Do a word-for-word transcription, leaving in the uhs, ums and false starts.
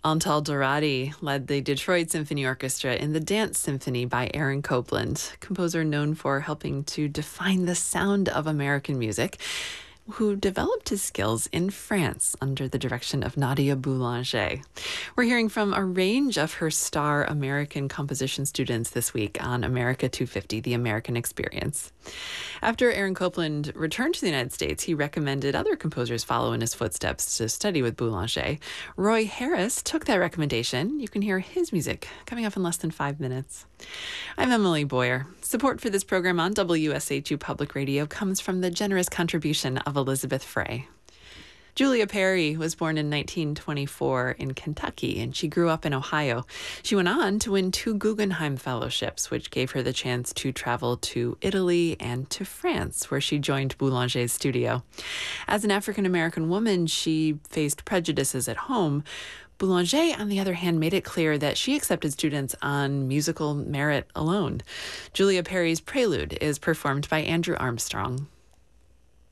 Antal Dorati led the Detroit Symphony Orchestra in the Dance Symphony by Aaron Copland, composer known for helping to define the sound of American music, who developed his skills in France under the direction of Nadia Boulanger. We're hearing from a range of her star American composition students this week on America two fifty, The American Experience. After Aaron Copland returned to the United States, he recommended other composers follow in his footsteps to study with Boulanger. Roy Harris took that recommendation. You can hear his music coming up in less than five minutes. I'm Emily Boyer. Support for this program on W S H U Public Radio comes from the generous contribution of Elizabeth Frey. Julia Perry was born in nineteen twenty-four in Kentucky, and she grew up in Ohio. She went on to win two Guggenheim Fellowships, which gave her the chance to travel to Italy and to France, where she joined Boulanger's studio. As an African-American woman, she faced prejudices at home. Boulanger, on the other hand, made it clear that she accepted students on musical merit alone. Julia Perry's Prelude is performed by Andrew Armstrong.